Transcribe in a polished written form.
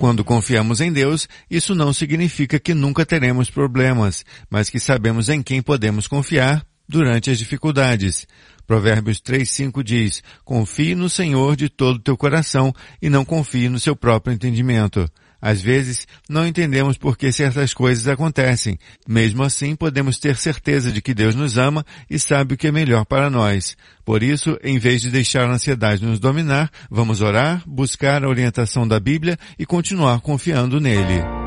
Quando confiamos em Deus, isso não significa que nunca teremos problemas, mas que sabemos em quem podemos confiar durante as dificuldades. Provérbios 3:5 diz: confie no Senhor de todo o teu coração e não confie no seu próprio entendimento. Às vezes, não entendemos por que certas coisas acontecem. Mesmo assim, podemos ter certeza de que Deus nos ama e sabe o que é melhor para nós. Por isso, em vez de deixar a ansiedade nos dominar, vamos orar, buscar a orientação da Bíblia e continuar confiando nele.